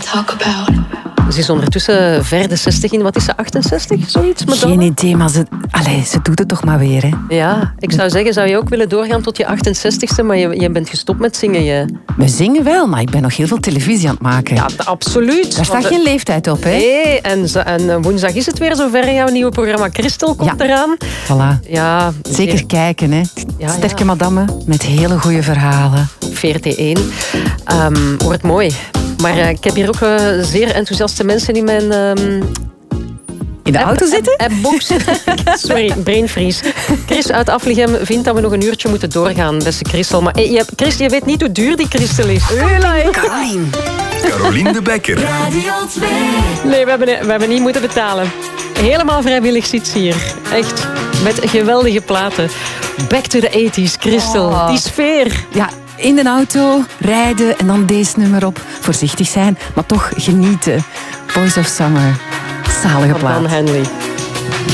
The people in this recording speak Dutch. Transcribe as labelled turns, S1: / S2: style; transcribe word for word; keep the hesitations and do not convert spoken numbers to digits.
S1: talk about.
S2: Ze is ondertussen ver de zestig in. Wat is ze, achtenzestig? Zoiets? Madonna?
S3: Geen idee, maar ze, allez, ze doet het toch maar weer. Hè?
S2: Ja, ik zou zeggen, zou je ook willen doorgaan tot je achtenzestigste, maar je, je bent gestopt met zingen. Je...
S3: We zingen wel, maar ik ben nog heel veel televisie aan het maken.
S2: Ja, absoluut.
S3: Daar staat
S2: Want,
S3: geen leeftijd op, hè?
S2: Nee, en, en woensdag is het weer zover. Jouw nieuwe programma Christel komt
S3: ja.
S2: eraan.
S3: Voilà.
S2: Ja,
S3: zeker
S2: zeer...
S3: kijken, hè?
S2: Ja,
S3: Sterke
S2: ja.
S3: madame met hele goede verhalen.
S2: V R T één. Um, wordt mooi. Maar uh, ik heb hier ook uh, zeer enthousiaste mensen in mijn... Um,
S3: in de
S2: app,
S3: auto zitten?
S2: App, appbox. Sorry, brainfreeze. Chris uit Aflichem vindt dat we nog een uurtje moeten doorgaan, beste Christel. Maar hey, je, Chris, je weet niet hoe duur die Christel is.
S3: Carolien.
S4: Carolien de Bekker.
S1: Radio twee.
S2: Nee, we hebben, we hebben niet moeten betalen. Helemaal vrijwillig zit ze hier. Echt, met geweldige platen. Back to the eighties, Christel.
S3: Oh.
S2: Die sfeer.
S3: Ja, in de auto, rijden en dan deze nummer op. Voorzichtig zijn, maar toch genieten. Boys of Summer. Zalige plaat.
S2: Van Henley.